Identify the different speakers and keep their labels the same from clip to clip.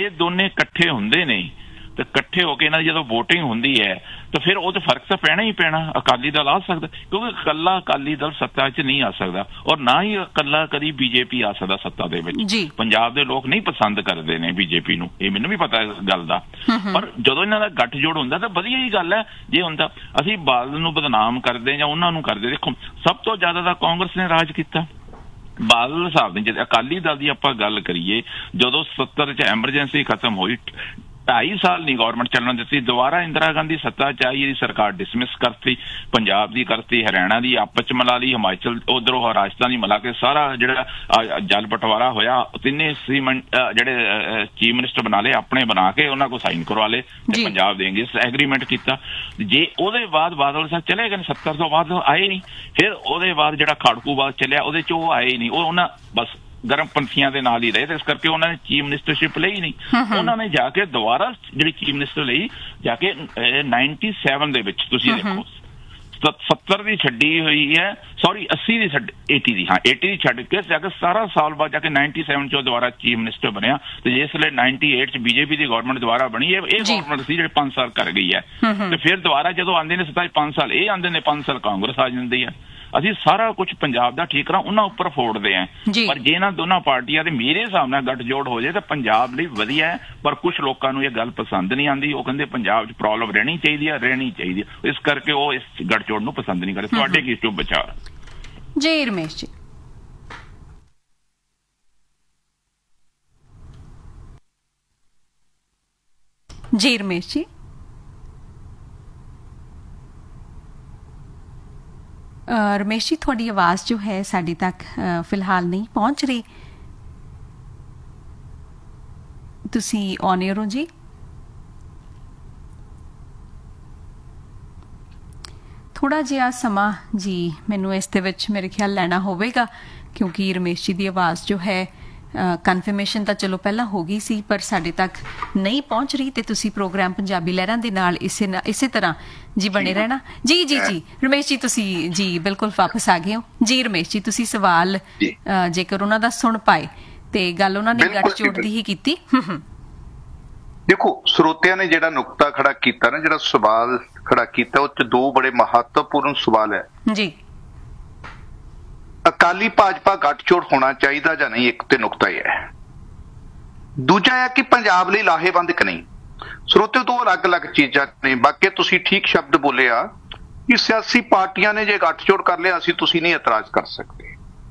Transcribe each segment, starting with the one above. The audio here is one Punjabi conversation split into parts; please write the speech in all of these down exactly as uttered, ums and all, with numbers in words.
Speaker 1: ਜੇ ਦੋਨੇ ਇਕੱਠੇ ਹੁੰਦੇ ਨੇ ਤੇ ਇਕੱਠੇ ਹੋ ਕੇ ਇਹਨਾਂ ਦੀ ਜਦੋਂ ਵੋਟਿੰਗ ਹੁੰਦੀ ਹੈ ਤਾਂ ਫਿਰ ਉਹ 'ਚ ਫਰਕ ਤਾਂ ਪੈਣਾ ਹੀ ਪੈਣਾ। ਅਕਾਲੀ ਦਲ ਆ ਸਕਦਾ ਕਿਉਂਕਿ ਇਕੱਲਾ ਅਕਾਲੀ ਦਲ ਸੱਤਾ 'ਚ ਨਹੀਂ ਆ ਸਕਦਾ, ਔਰ ਨਾ ਹੀ ਇਕੱਲਾ ਕਦੀ ਬੀਜੇਪੀ ਆ ਸਕਦਾ ਸੱਤਾ ਦੇ ਵਿੱਚ। ਪੰਜਾਬ ਦੇ ਲੋਕ ਨਹੀਂ ਪਸੰਦ ਕਰਦੇ ਨੇ ਬੀਜੇਪੀ ਨੂੰ, ਇਹ ਮੈਨੂੰ ਵੀ ਪਤਾ ਇਸ ਗੱਲ ਦਾ, ਪਰ ਜਦੋਂ ਇਹਨਾਂ ਦਾ ਗੱਠਜੋੜ ਹੁੰਦਾ ਤਾਂ ਵਧੀਆ ਹੀ ਗੱਲ ਹੈ। ਜੇ ਹੁੰਦਾ ਅਸੀਂ ਬਾਦਲ ਨੂੰ ਬਦਨਾਮ ਕਰਦੇ ਜਾਂ ਉਹਨਾਂ ਨੂੰ ਕਰਦੇ, ਦੇਖੋ ਸਭ ਤੋਂ ਜ਼ਿਆਦਾ ਤਾਂ ਕਾਂਗਰਸ ਨੇ ਰਾਜ ਕੀਤਾ। ਬਾਦਲ ਸਾਹਿਬ ਨੇ, ਜੇ ਅਕਾਲੀ ਦਲ ਦੀ ਆਪਾਂ ਗੱਲ ਕਰੀਏ, ਜਦੋਂ ਸੱਤਰ 'ਚ ਐਮਰਜੈਂਸੀ ਖਤਮ ਹੋਈ, ਢਾਈ ਸਾਲ ਨਹੀਂ ਗੌਰਮੈਂਟ ਚੱਲਣ ਦਿੱਤੀ, ਦੁਬਾਰਾ ਇੰਦਰਾ ਗਾਂਧੀ ਸੱਤਾ 'ਚ ਆਈ, ਇਹਦੀ ਸਰਕਾਰ ਡਿਸਮਿਸ ਕਰਤੀ, ਪੰਜਾਬ ਦੀ ਕਰਤੀ, ਹਰਿਆਣਾ ਦੀ ਆਪਸ 'ਚ ਮਿਲਾ ਲਈ, ਹਿਮਾਚਲ ਉਧਰੋਂ ਰਾਜਸਥਾਨ ਦੀ ਮਿਲਾ ਕੇ ਸਾਰਾ ਜਿਹੜਾ ਜਲ ਬਟਵਾਰਾ ਹੋਇਆ, ਤਿੰਨੇ ਸੀਮੈਂਟ ਜਿਹੜੇ ਚੀਫ ਮਿਨਿਸਟਰ ਬਣਾ ਲਏ ਆਪਣੇ, ਬਣਾ ਕੇ ਉਹਨਾਂ ਕੋਲ ਸਾਈਨ ਕਰਵਾ ਲਏ ਤੇ ਪੰਜਾਬ ਦੇਂਗੇ ਐਗਰੀਮੈਂਟ ਕੀਤਾ। ਜੇ ਉਹਦੇ ਬਾਅਦ ਬਾਦਲ ਸਾਹਿਬ ਚਲੇ ਗਏ, ਸੱਤਰ ਤੋਂ ਬਾਅਦ ਆਏ ਨਹੀਂ, ਫਿਰ ਉਹਦੇ ਬਾਅਦ ਜਿਹੜਾ ਖਾੜਕੂਵਾਦ ਚੱਲਿਆ ਉਹਦੇ 'ਚ ਉਹ ਆਏ ਨਹੀਂ, ਉਹ ਉਹਨਾਂ ਬਸ ਗਰਮ ਪੰਥੀਆਂ ਦੇ ਨਾਲ ਹੀ ਰਹੇ, ਤੇ ਇਸ ਕਰਕੇ ਉਹਨਾਂ ਨੇ ਚੀਫ ਮਿਨਿਸਟਰਸ਼ਿਪ ਲਈ ਨਹੀਂ। ਉਹਨਾਂ ਨੇ ਜਾ ਕੇ ਦੁਬਾਰਾ ਜਿਹੜੀ ਚੀਫ ਮਿਨਿਸਟਰ ਲਈ ਜਾ ਕੇ ਨਾਈਨਟੀ ਸੈਵਨ ਦੇ ਵਿੱਚ ਤੁਸੀਂ ਦੇਖੋ ਸੱਤਰ ਦੀ ਛੱਡੀ ਹੋਈ ਹੈ, ਸੌਰੀ ਅੱਸੀ ਦੀ ਛੱਡ ਏਟੀ ਦੀ ਹਾਂ ਏਟੀ ਦੀ ਛੱਡ ਕੇ ਜਾ ਕੇ ਸਤਾਰਾਂ ਸਾਲ ਬਾਅਦ ਜਾ ਕੇ ਨਾਈਨਟੀ ਸੈਵਨ 'ਚ ਦੁਬਾਰਾ ਚੀਫ ਮਿਨਿਸਟਰ ਬਣਿਆ। ਤੇ ਜਿਸ ਵੇਲੇ ਨਾਈਨਟੀ ਏਟ 'ਚ ਬੀਜੇਪੀ ਦੀ ਗਵਰਨਮੈਂਟ ਦੁਬਾਰਾ ਬਣੀ, ਇਹ ਇਹ ਗਵਰਨਮੈਂਟ ਸੀ ਜਿਹੜੇ ਪੰਜ ਸਾਲ ਕਰ ਗਈ ਹੈ, ਤੇ ਫਿਰ ਦੁਬਾਰਾ ਜਦੋਂ ਆਉਂਦੇ ਨੇ ਸਤਾਈ ਪੰਜ ਸਾਲ ਇਹ ਆਉਂਦੇ ਨੇ, ਪੰਜ ਸਾਲ ਕਾਂਗਰਸ ਆ ਜਾਂਦੀ ਹੈ। ਅਸੀਂ ਸਾਰਾ ਕੁਝ ਪੰਜਾਬ ਦਾ ਠੀਕ ਕਰਾਂ ਉਹਨਾਂ ਉੱਪਰ ਫੋੜਦੇ ਹਾਂ, ਪਰ ਜੇ ਇਹਨਾਂ ਦੋਨਾਂ ਪਾਰਟੀਆਂ ਦੇ ਮੇਰੇ ਹਿਸਾਬ ਨਾਲ ਗੱਠਜੋੜ ਹੋ ਜਾਏ ਤਾਂ ਪੰਜਾਬ ਲਈ ਵਧੀਆ ਹੈ। ਪਰ ਕੁਝ ਲੋਕਾਂ ਨੂੰ ਇਹ ਗੱਲ ਪਸੰਦ ਨਹੀਂ ਆਉਂਦੀ, ਉਹ ਕਹਿੰਦੇ ਪੰਜਾਬ 'ਚ ਪ੍ਰੋਬਲਮ ਰਹਿਣੀ ਚਾਹੀਦੀ ਹੈ ਰਹਿਣੀ ਚਾਹੀਦੀ ਹੈ ਇਸ ਕਰਕੇ ਉਹ ਇਸ ਗੱਠਜੋੜ ਨੂੰ ਪਸੰਦ ਨਹੀਂ ਕਰਦੇ। ਤੁਹਾਡੇ ਕੀ ਸ਼ੁਭ ਵਿਚਾਰ?
Speaker 2: ਜੀ ਰਮੇਸ਼ ਜੀ। ਜੀ ਰਮੇਸ਼ ਜੀ। ਰਮੇਸ਼ ਜੀ ਤੁਹਾਡੀ ਆਵਾਜ਼ ਜੋ ਹੈ ਸਾਡੇ ਤੱਕ ਫਿਲਹਾਲ ਨਹੀਂ ਪਹੁੰਚ ਰਹੀ, ਤੁਸੀਂ ਔਨ ਏਅਰ ਹੋ ਜੀ। ਥੋੜਾ ਜਿਹਾ ਸਮਾਂ ਜੀ ਮੈਨੂੰ ਇਸ ਦੇ ਵਿੱਚ ਮੇਰੇ ਖਿਆਲ ਲੈਣਾ ਹੋਵੇਗਾ, ਕਿਉਂਕਿ ਰਮੇਸ਼ ਜੀ ਦੀ ਆਵਾਜ਼ ਜੋ ਹੈ ਕਨਫਰਮੇਸ਼ਨ ਤਾਂ ਚਲੋ ਪਹਿਲਾਂ ਹੋ ਗਈ ਸੀ, ਪਰ ਸਾਡੇ ਤੱਕ ਨਹੀਂ ਪਹੁੰਚ ਰਹੀ, ਤੇ ਤੁਸੀਂ ਪ੍ਰੋਗਰਾਮ ਪੰਜਾਬੀ ਲਹਿਰਾਂ ਦੇ ਨਾਲ ਇਸੇ ਇਸੇ ਤਰ੍ਹਾਂ ਜੀ ਬਣੇ ਰਹਿਣਾ। ਜੀ ਜੀ ਜੀ ਰਮੇਸ਼ ਜੀ ਤੁਸੀਂ ਜੀ ਬਿਲਕੁਲ ਵਾਪਸ ਆ ਗਏ ਹੋ। ਜੀ ਰਮੇਸ਼ ਜੀ ਤੁਸੀਂ ਸਵਾਲ ਜੇਕਰ ਉਹਨਾਂ ਦਾ ਸੁਣ ਪਾਏ, ਤੇ ਗੱਲ ਉਹਨਾਂ ਨੇ ਗੱਠਜੋੜ ਦੀ ਹੀ ਕੀਤੀ।
Speaker 3: ਦੇਖੋ ਸਰੋਤਿਆਂ ਨੇ ਜਿਹੜਾ ਨੁਕਤਾ ਖੜਾ ਕੀਤਾ ਨਾ, ਜਿਹੜਾ ਸਵਾਲ ਖੜਾ ਕੀਤਾ, ਉਹ 'ਚ ਦੋ ਬੜੇ ਮਹੱਤਵਪੂਰਨ ਸਵਾਲ ਹੈ
Speaker 2: ਜੀ।
Speaker 3: ਅਕਾਲੀ ਭਾਜਪਾ ਗੱਠਜੋੜ ਹੋਣਾ ਚਾਹੀਦਾ ਜਾਂ ਨਹੀਂ, ਇੱਕ ਤੇ ਨੁਕਤਾ ਇਹ ਹੈ। ਦੂਜਾ ਹੈ ਕਿ ਪੰਜਾਬ ਲਈ ਲਾਹੇਵੰਦ ਕਿ ਨਹੀਂ। ਸਰੋਤੇ ਤੋਂ ਅਲੱਗ-ਅਲੱਗ ਚੀਜ਼ਾਂ ਨੇ। ਬਾਕੀ ਤੁਸੀਂ ਠੀਕ ਸ਼ਬਦ ਬੋਲੇ ਆ ਕਿ ਸਿਆਸੀ ਪਾਰਟੀਆਂ ਨੇ ਜੇ ਗੱਠਜੋੜ ਕਰ ਲਿਆ, ਅਸੀਂ ਤੁਸੀਂ ਨਹੀਂ ਇਤਰਾਜ਼ ਕਰ ਸਕਦੇ।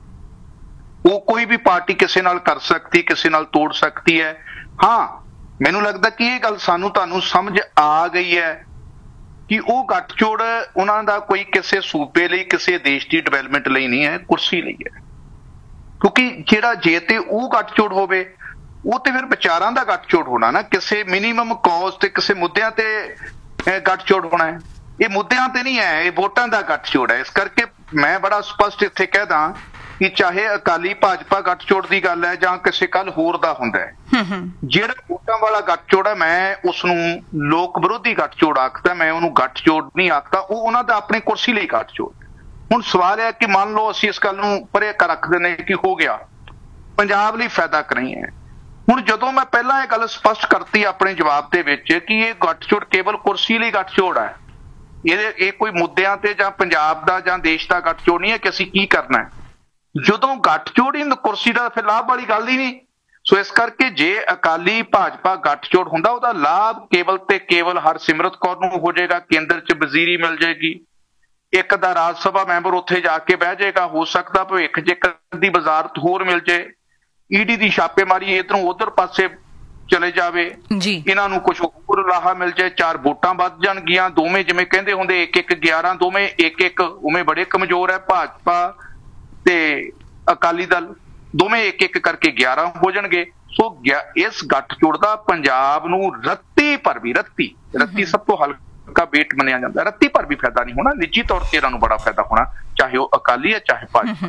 Speaker 3: ਉਹ ਕੋਈ ਵੀ ਪਾਰਟੀ ਕਿਸੇ ਨਾਲ ਕਰ ਸਕਦੀ, ਕਿਸੇ ਨਾਲ ਤੋੜ ਸਕਦੀ ਹੈ। ਹਾਂ ਮੈਨੂੰ ਲੱਗਦਾ ਕਿ ਇਹ ਗੱਲ ਸਾਨੂੰ ਤੁਹਾਨੂੰ ਸਮਝ ਆ ਗਈ ਹੈ ਕਿ ਉਹ ਗੱਠਜੋੜ ਉਹਨਾਂ ਦਾ ਕੋਈ ਕਿਸੇ ਸੂਬੇ ਲਈ, ਕਿਸੇ ਦੇਸ਼ ਦੀ ਡਿਵੈਲਪਮੈਂਟ ਲਈ ਨਹੀਂ ਹੈ, ਕੁਰਸੀ ਲਈ ਹੈ। ਕਿਉਂਕਿ ਜਿਹੜਾ ਜੇ ਤੇ ਉਹ ਗੱਠਜੋੜ ਹੋਵੇ, ਉਹ ਤੇ ਫਿਰ ਵਿਚਾਰਾਂ ਦਾ ਗੱਠਜੋੜ ਹੋਣਾ ਨਾ, ਕਿਸੇ ਮਿਨੀਮਮ ਕੌਜ਼ ਤੇ ਕਿਸੇ ਮੁੱਦਿਆਂ ਤੇ ਗੱਠਜੋੜ ਹੋਣਾ ਹੈ। ਇਹ ਮੁੱਦਿਆਂ ਤੇ ਨਹੀਂ ਹੈ, ਇਹ ਵੋਟਾਂ ਦਾ ਗੱਠਜੋੜ ਹੈ। ਇਸ ਕਰਕੇ ਮੈਂ ਬੜਾ ਸਪਸ਼ਟ ਇੱਥੇ ਕਹਿ ਦਾਂ ਕਿ ਚਾਹੇ ਅਕਾਲੀ ਭਾਜਪਾ ਗੱਠਜੋੜ ਦੀ ਗੱਲ ਹੈ ਜਾਂ ਕਿਸੇ ਕੱਲ ਹੋਰ ਦਾ ਹੁੰਦਾ ਹੈ, ਜਿਹੜਾ ਵੋਟਾਂ ਵਾਲਾ ਗੱਠਜੋੜ ਹੈ ਮੈਂ ਉਸਨੂੰ ਲੋਕ ਵਿਰੋਧੀ ਗੱਠਜੋੜ ਆਖਦਾ, ਮੈਂ ਉਹਨੂੰ ਗੱਠਜੋੜ ਨਹੀਂ ਆਖਦਾ। ਉਹ ਉਹਨਾਂ ਦਾ ਆਪਣੀ ਕੁਰਸੀ ਲਈ ਗੱਠਜੋੜ। ਹੁਣ ਸਵਾਲ ਹੈ ਕਿ ਮੰਨ ਲਓ ਅਸੀਂ ਇਸ ਗੱਲ ਨੂੰ ਪਰੇ ਕਰ ਰੱਖਦੇ ਨੇ ਕਿ ਹੋ ਗਿਆ, ਪੰਜਾਬ ਲਈ ਫਾਇਦਾ ਨਹੀਂ ਹੈ। ਹੁਣ ਜਦੋਂ ਮੈਂ ਪਹਿਲਾਂ ਇਹ ਗੱਲ ਸਪਸ਼ਟ ਕਰਤੀ ਆਪਣੇ ਜਵਾਬ ਦੇ ਵਿੱਚ ਕਿ ਇਹ ਗੱਠਜੋੜ ਕੇਵਲ ਕੁਰਸੀ ਲਈ ਗੱਠਜੋੜ ਹੈ, ਇਹਦੇ ਇਹ ਕੋਈ ਮੁੱਦਿਆਂ ਤੇ ਜਾਂ ਪੰਜਾਬ ਦਾ ਜਾਂ ਦੇਸ਼ ਦਾ ਗੱਠਜੋੜ ਨਹੀਂ ਹੈ ਕਿ ਅਸੀਂ ਕੀ ਕਰਨਾ ਹੈ। ਜਦੋਂ ਗੱਠਜੋੜ ਹੀ ਕੁਰਸੀ ਦਾ ਫਿਰ ਲਾਭ ਵਾਲੀ ਗੱਲ ਹੀ ਨਹੀਂ। ਸੋ ਇਸ ਕਰਕੇ ਜੇ ਅਕਾਲੀ ਭਾਜਪਾ ਗੱਠਜੋੜ ਹੁੰਦਾ, ਉਹਦਾ ਲਾਭ ਕੇਵਲ ਤੇ ਕੇਵਲ ਹਰਸਿਮਰਤ ਕੌਰ ਨੂੰ ਹੋ ਜਾਏਗਾ, ਕੇਂਦਰ 'ਚ ਵਜ਼ੀਰੀ ਮਿਲ ਜਾਏਗੀ, ਇੱਕ ਦਾ ਰਾਜ ਸਭਾ ਮੈਂਬਰ ਉੱਥੇ ਜਾ ਕੇ ਬਹਿ ਜਾਏਗਾ, ਹੋ ਸਕਦਾ ਭਵਿੱਖ 'ਚ ਇੱਕ ਦੀ ਵਜ਼ਾਰਤ ਹੋਰ ਮਿਲ ਜਾਏ, ਈਡੀ ਦੀ ਛਾਪੇਮਾਰੀ ਇੱਧਰੋਂ ਉੱਧਰ ਪਾਸੇ ਚਲੇ ਜਾਵੇ, ਇਹਨਾਂ ਨੂੰ ਕੁਛ ਹੋਰ ਲਾਹਾ ਮਿਲ ਜਾਏ, ਚਾਰ ਵੋਟਾਂ ਵੱਧ ਜਾਣਗੀਆਂ। ਦੋਵੇਂ ਜਿਵੇਂ ਕਹਿੰਦੇ ਹੁੰਦੇ ਇੱਕ ਇੱਕ ਗਿਆਰਾਂ, ਦੋਵੇਂ ਇੱਕ ਇੱਕ, ਉਵੇਂ ਬੜੇ ਕਮਜ਼ੋਰ ਹੈ ਭਾਜਪਾ ਤੇ ਅਕਾਲੀ ਦਲ, ਦੋਵੇਂ ਇੱਕ ਇੱਕ ਕਰਕੇ ਗਿਆਰਾਂ ਹੋ ਜਾਣਗੇ। ਸੋ ਇਸ ਗੱਠਜੋੜ ਦਾ ਪੰਜਾਬ ਨੂੰ ਰੱਤੀ ਪਰ ਵੀ ਰੱਤੀ ਰੱਤੀ ਸਭ ਤੋਂ ਹਲਕਾ ਵੇਟ ਮੰਨਿਆ ਜਾਂਦਾ, ਰੱਤੀ ਪਰ ਵੀ ਫਾਇਦਾ ਨਹੀਂ ਹੋਣਾ, ਨਿੱਜੀ ਤੌਰ ਤੇ ਇਹਨਾਂ ਨੂੰ ਬੜਾ ਫਾਇਦਾ ਹੋਣਾ, ਚਾਹੇ ਉਹ ਅਕਾਲੀ ਹੈ ਚਾਹੇ ਭਾਜਪਾ।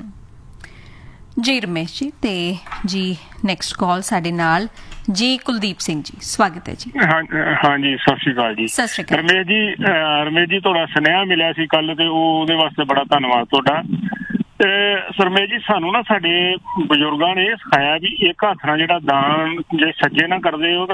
Speaker 2: ਜੀ ਰਮੇਸ਼ ਜੀ। ਤੇ ਜੀ ਨੈਕਸਟ ਕਾਲ ਸਾਡੇ ਨਾਲ ਜੀ ਕੁਲਦੀਪ ਸਿੰਘ ਜੀ, ਸਵਾਗਤ ਹੈ ਜੀ।
Speaker 4: ਹਾਂ ਜੀ ਸਤਿ ਸ਼੍ਰੀ ਅਕਾਲ ਜੀ।
Speaker 2: ਸਤਿ ਸ਼੍ਰੀ ਅਕਾਲ
Speaker 4: ਰਮੇਸ਼ ਜੀ। ਰਮੇਸ਼ ਜੀ ਤੁਹਾਡਾ ਸੁਨੇਹਾ ਮਿਲਿਆ ਸੀ ਕੱਲ, ਤੇ ਉਹ ਉਹਦੇ ਵਾਸਤੇ ਬੜਾ ਧੰਨਵਾਦ ਤੁਹਾਡਾ। ਤੇ ਰਮੇਸ਼ ਜੀ ਸਾਨੂੰ ਨਾ ਸਾਡੇ ਬਜ਼ੁਰਗਾਂ ਨੇ ਇਹ ਸਿਖਾਇਆ ਵੀ ਇੱਕ ਹੱਥ ਨਾਲ ਜਿਹੜਾ ਦਾਨ ਜੇ ਸੱਜੇ ਨਾ ਕਰਦੇ ਉਹ